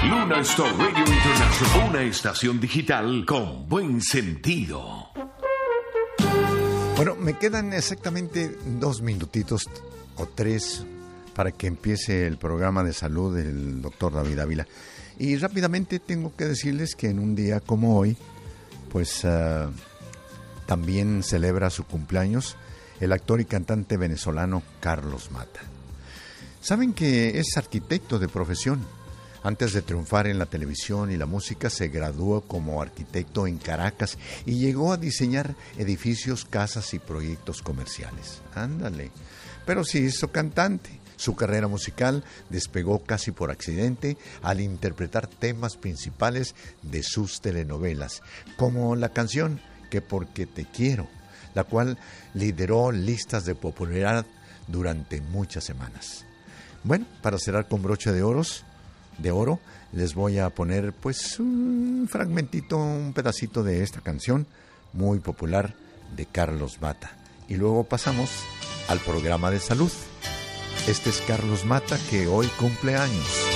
Luna Star Radio International, una estación digital con buen sentido. Bueno, me quedan exactamente 2 minutitos o 3 para que empiece el programa de salud del doctor David Ávila. Y rápidamente tengo que decirles que en un día como hoy, pues también celebra su cumpleaños el actor y cantante venezolano Carlos Mata. Saben que es arquitecto de profesión. Antes de triunfar en la televisión y la música, se graduó como arquitecto en Caracas y llegó a diseñar edificios, casas y proyectos comerciales. Ándale. Pero se hizo cantante. Su carrera musical despegó casi por accidente al interpretar temas principales de sus telenovelas, como la canción Que Porque Te Quiero, la cual lideró listas de popularidad durante muchas semanas. Bueno, para cerrar con broche de oro, les voy a poner pues un fragmentito, un pedacito de esta canción muy popular de Carlos Mata. Y luego pasamos al programa de salud. Este es Carlos Mata, que hoy cumple años.